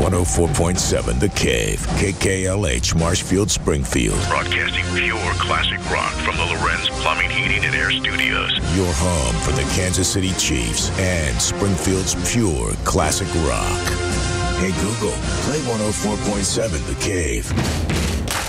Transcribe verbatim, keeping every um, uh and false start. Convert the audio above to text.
one oh four point seven The Cave, K K L H, Marshfield, Springfield. Broadcasting pure classic rock from the Lorenz Plumbing, Heating, and Air Studios. Your home for the Kansas City Chiefs and Springfield's pure classic rock. Hey Google, play one oh four point seven The Cave.